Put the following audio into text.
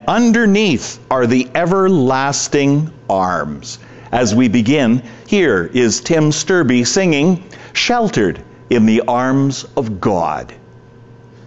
underneath are the everlasting arms. As we begin, here is Tim Sturby singing, Sheltered in the Arms of God.